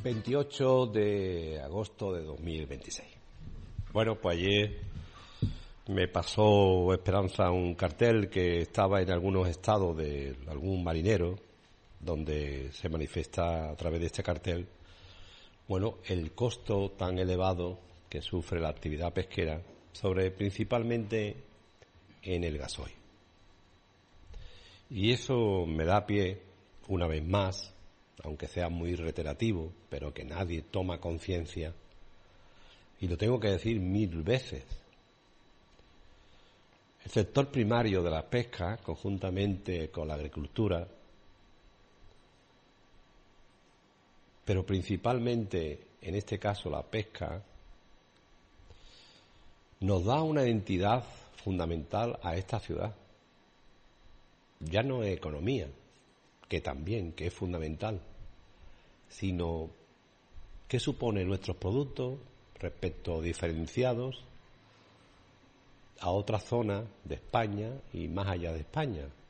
28 de agosto de 2026. Bueno, pues ayer me pasó Esperanza un cartel que estaba en algunos estados de algún marinero, donde se manifiesta a través de este cartel, bueno, el costo tan elevado que sufre la actividad pesquera, principalmente en el gasoil. Y eso me da pie, una vez más, aunque sea muy reiterativo, pero que nadie toma conciencia, y lo tengo que decir 1000 veces. El sector primario de la pesca, conjuntamente con la agricultura, pero principalmente, en este caso, la pesca, nos da una identidad fundamental a esta ciudad. Ya no es economía, que también, que es fundamental, sino qué supone nuestros productos respecto diferenciados a otras zonas de España y más allá de España.